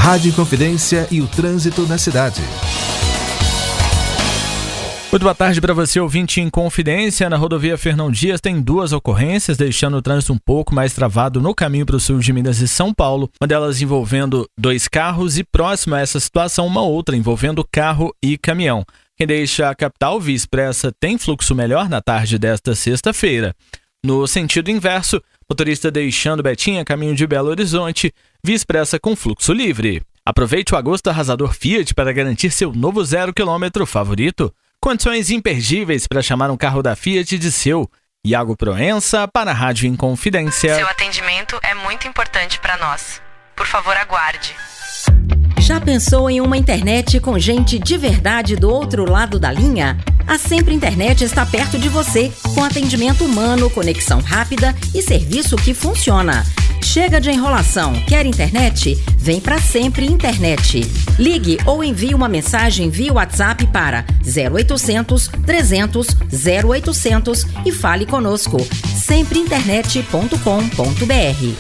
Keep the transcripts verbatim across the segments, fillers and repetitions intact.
Rádio Inconfidência e o trânsito na cidade. Muito boa tarde para você, ouvinte em Confidência. Na rodovia Fernão Dias tem duas ocorrências, deixando o trânsito um pouco mais travado no caminho para o sul de Minas e São Paulo. Uma delas envolvendo dois carros e próximo a essa situação uma outra envolvendo carro e caminhão. Quem deixa a capital Via Expressa tem fluxo melhor na tarde desta sexta-feira. No sentido inverso, motorista deixando Betinha, caminho de Belo Horizonte, Via Expressa com fluxo livre. Aproveite o agosto arrasador Fiat para garantir seu novo zero quilômetro favorito. Condições imperdíveis para chamar um carro da Fiat de seu. Iago Proença para a Rádio Inconfidência. Seu atendimento é muito importante para nós. Por favor, aguarde. Já pensou em uma internet com gente de verdade do outro lado da linha? A Sempre Internet está perto de você, com atendimento humano, conexão rápida e serviço que funciona. Chega de enrolação. Quer internet? Vem pra Sempre Internet. Ligue ou envie uma mensagem via WhatsApp para zero oitocentos, trezentos, zero oitocentos e fale conosco. sempre internet ponto com ponto b r.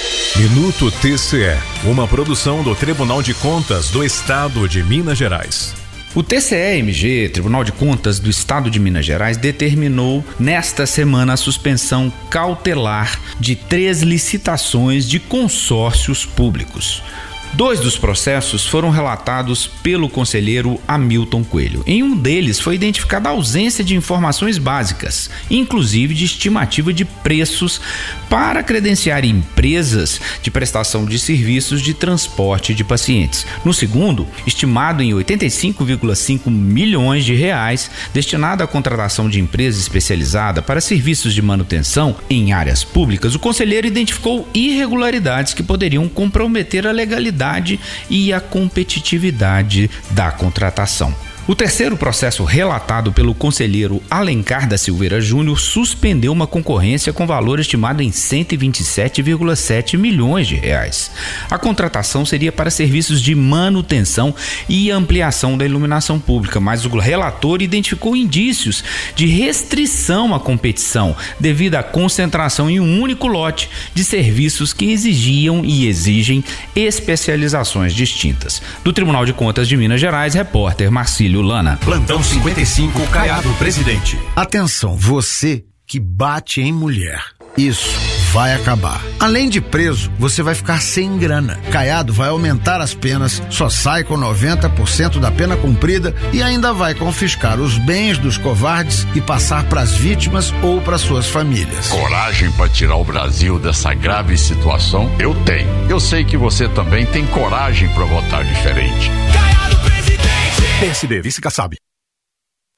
Minuto T C E, uma produção do Tribunal de Contas do Estado de Minas Gerais. O T C E M G, Tribunal de Contas do Estado de Minas Gerais, determinou nesta semana a suspensão cautelar de três licitações de consórcios públicos. Dois dos processos foram relatados pelo conselheiro Hamilton Coelho. Em um deles foi identificada a ausência de informações básicas, inclusive de estimativa de preços para credenciar empresas de prestação de serviços de transporte de pacientes. No segundo, estimado em oitenta e cinco vírgula cinco milhões de reais, destinado à contratação de empresa especializada para serviços de manutenção em áreas públicas, o conselheiro identificou irregularidades que poderiam comprometer a legalidade e a competitividade da contratação. O terceiro processo relatado pelo conselheiro Alencar da Silveira Júnior suspendeu uma concorrência com valor estimado em cento e vinte e sete vírgula sete milhões de reais. A contratação seria para serviços de manutenção e ampliação da iluminação pública, mas o relator identificou indícios de restrição à competição devido à concentração em um único lote de serviços que exigiam e exigem especializações distintas. Do Tribunal de Contas de Minas Gerais, repórter Marcílio Lana. Plantão cinquenta e cinco, Caiado Presidente. Atenção, você que bate em mulher. Isso vai acabar. Além de preso, você vai ficar sem grana. Caiado vai aumentar as penas, só sai com noventa por cento da pena cumprida e ainda vai confiscar os bens dos covardes e passar para as vítimas ou para suas famílias. Coragem para tirar o Brasil dessa grave situação? Eu tenho. Eu sei que você também tem coragem para votar diferente. P S D, vice Kassab.